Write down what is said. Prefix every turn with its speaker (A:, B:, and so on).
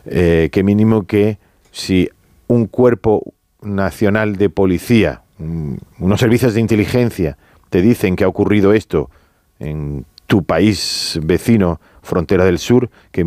A: qué mínimo que si un cuerpo nacional de policía, unos servicios de inteligencia te dicen que ha ocurrido esto en tu país vecino, frontera del sur, que